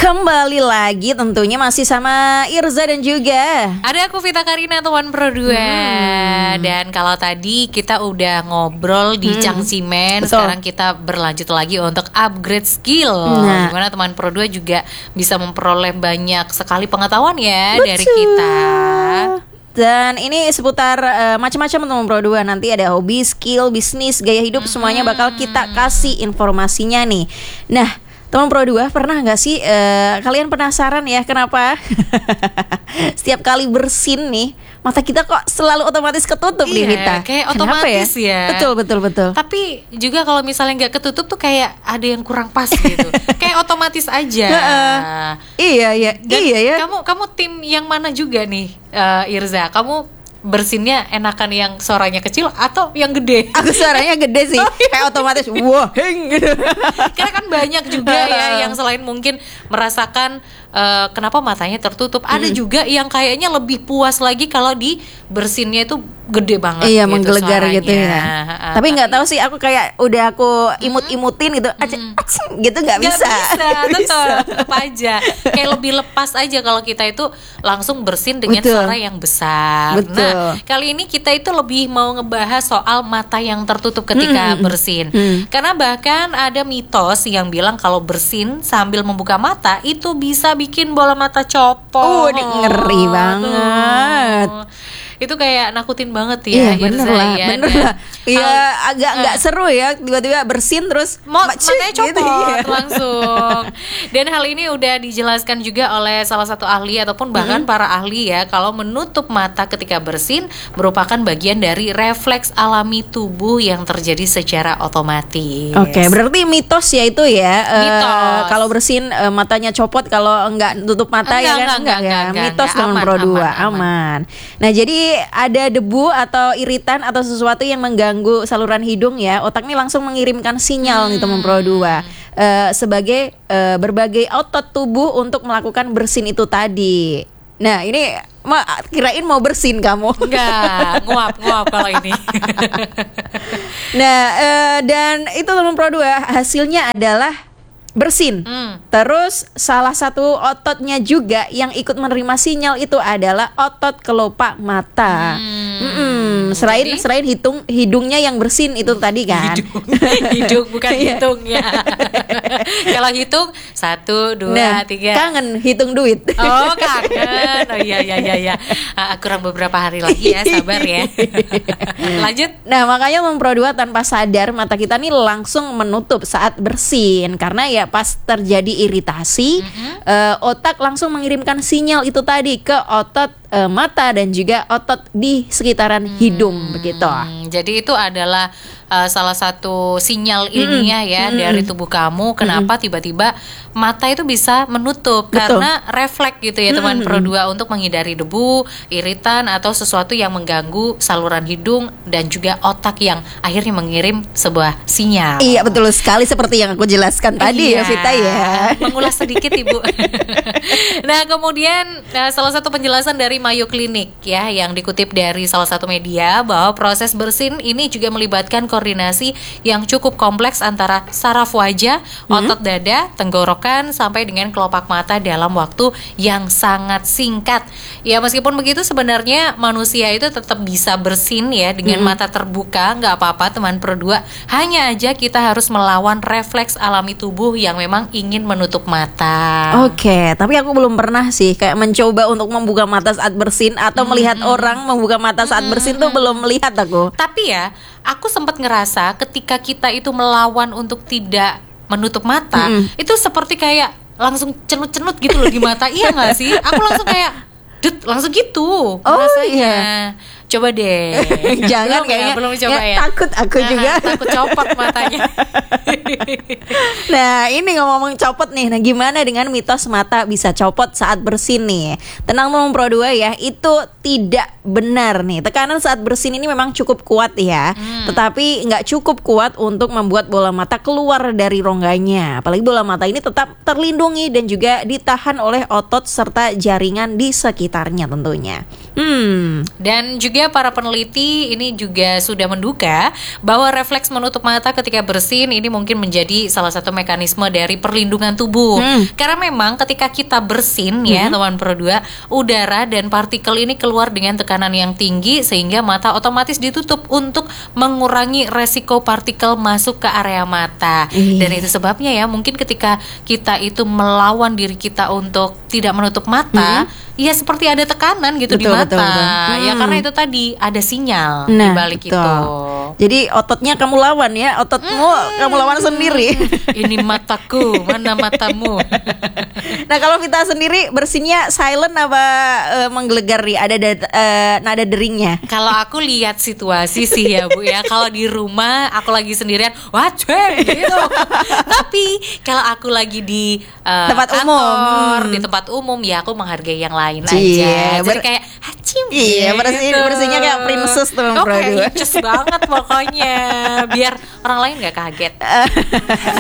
Kembali lagi tentunya masih sama Irza dan juga ada aku Vita Karina, teman Pro 2. Dan kalau tadi kita udah ngobrol di Cangcimen, sekarang kita berlanjut lagi untuk upgrade skill. Gimana teman Pro 2 juga bisa memperoleh banyak sekali pengetahuan ya. Betul. Dari kita. Dan ini seputar macam-macam teman Pro 2. Nanti ada hobi, skill, bisnis, gaya hidup, semuanya bakal kita kasih informasinya nih. Nah, teman Pro 2, pernah gak sih kalian penasaran ya kenapa setiap kali bersin nih mata kita kok selalu otomatis ketutup nih Vita? Kayak otomatis ya. Betul. Tapi juga kalau misalnya gak ketutup tuh kayak ada yang kurang pas gitu. Kayak otomatis aja. Iya ya. Kamu tim yang mana juga nih, Irza? Kamu bersinnya enakan yang suaranya kecil atau yang gede? Aku suaranya gede sih. Kayak otomatis wah gitu. Karena kan banyak juga ya yang selain mungkin merasakan kenapa matanya tertutup, ada juga yang kayaknya lebih puas lagi kalau di bersinnya itu gede banget. Iya, gitu, menggelegar suaranya. gitu ya. Tapi nggak tahu sih, aku kayak udah aku imut-imutin gitu, gitu nggak bisa. Tetap aja. Kayak lebih lepas aja kalau kita itu langsung bersin dengan suara yang besar. Betul. Nah, kali ini kita itu lebih mau ngebahas soal mata yang tertutup ketika bersin. Karena bahkan ada mitos yang bilang kalau bersin sambil membuka mata itu bisa bikin bola mata copot. Ngeri banget. Itu kayak nakutin banget ya. Iya, bener lah. Iya, agak nggak seru ya, tiba-tiba bersin terus matanya copot gitu, langsung. Dan hal ini udah dijelaskan juga oleh salah satu ahli ataupun bahkan para ahli ya, kalau menutup mata ketika bersin merupakan bagian dari refleks alami tubuh yang terjadi secara otomatis. Oke, berarti mitos ya itu ya. Mitos. Kalau bersin matanya copot kalau nggak tutup mata. Enggak. Mitos teman Pro 2, aman. Nah, jadi ada debu atau iritan atau sesuatu yang mengganggu saluran hidung ya, otak ini langsung mengirimkan sinyal nih teman Pro 2 sebagai berbagai otot tubuh untuk melakukan bersin itu tadi. Nah, ini kirain mau bersin kamu. Enggak, nguap kalau ini. Nah, dan itu teman Pro 2 hasilnya adalah bersin. Terus salah satu ototnya juga yang ikut menerima sinyal itu adalah otot kelopak mata. Selain hidungnya yang bersin itu tadi kan. Hidung bukan hitungnya. Kalau hitung 1, 2, 3. Kangen hitung duit. Oh, kangen. Oh iya. Kurang beberapa hari lagi ya, sabar ya. Lanjut. Nah, makanya Pro 2 tanpa sadar mata kita nih langsung menutup saat bersin karena ya pas terjadi iritasi, otak langsung mengirimkan sinyal itu tadi ke otot mata dan juga otot di sekitaran hidung begitu. Jadi itu adalah salah satu sinyal ilmiah ya dari tubuh kamu kenapa tiba-tiba mata itu bisa menutup. Betul. Karena refleks gitu ya teman Pro 2 untuk menghindari debu, iritan atau sesuatu yang mengganggu saluran hidung dan juga otak yang akhirnya mengirim sebuah sinyal. Iya, betul sekali seperti yang aku jelaskan tadi ya Vita ya. Mengulas sedikit Ibu. Nah, kemudian salah satu penjelasan dari Mayo Clinic ya yang dikutip dari salah satu media bahwa proses bersin ini juga melibatkan koordinasi yang cukup kompleks antara saraf wajah, otot dada, tenggorokan sampai dengan kelopak mata dalam waktu yang sangat singkat. Ya, meskipun begitu sebenarnya manusia itu tetap bisa bersin ya dengan mata terbuka, nggak apa-apa teman Pro 2. Hanya aja kita harus melawan refleks alami tubuh yang memang ingin menutup mata. Oke, tapi aku belum pernah sih kayak mencoba untuk membuka mata saat bersin atau melihat orang membuka mata saat bersin tuh belum melihat aku. Tapi ya, aku sempat ngerasa ketika kita itu melawan untuk tidak menutup mata, itu seperti kayak langsung cenut-cenut gitu loh di mata. Iya nggak sih? Aku langsung kayak langsung gitu rasanya. Iya. Coba deh. Jangan kayaknya. Belum coba ya. Takut aku juga. Takut copot matanya. Nah, ini ngomong copot nih. Nah, gimana dengan mitos mata bisa copot saat bersin nih? Tenang teman Pro 2 ya, itu tidak benar nih. Tekanan saat bersin ini memang cukup kuat ya, tetapi nggak cukup kuat untuk membuat bola mata keluar dari rongganya. Apalagi bola mata ini tetap terlindungi dan juga ditahan oleh otot serta jaringan di sekitarnya tentunya. Dan juga dia para peneliti ini juga sudah menduga bahwa refleks menutup mata ketika bersin ini mungkin menjadi salah satu mekanisme dari perlindungan tubuh. Karena memang ketika kita bersin ya teman Pro 2, udara dan partikel ini keluar dengan tekanan yang tinggi sehingga mata otomatis ditutup untuk mengurangi resiko partikel masuk ke area mata. Dan itu sebabnya ya mungkin ketika kita itu melawan diri kita untuk tidak menutup mata, ya seperti ada tekanan gitu di mata. Ya karena itu tadi ada sinyal di balik itu. Jadi ototnya kamu lawan ya, ototmu kamu lawan sendiri. Ini mataku, mana matamu? Nah kalau Vita sendiri bersinnya silent apa menggelegar nih? Ada nada deringnya? Kalau aku lihat situasi sih ya Bu ya. Kalau di rumah aku lagi sendirian, wah cuy gitu. Tapi kalau aku lagi di tempat kantor, umum, di tempat umum ya aku menghargai yang lain aja. Jadi kayak hacim. Iya, gitu. bersihnya kayak princess tuh. Kayak just banget pokoknya. Biar orang lain nggak kaget.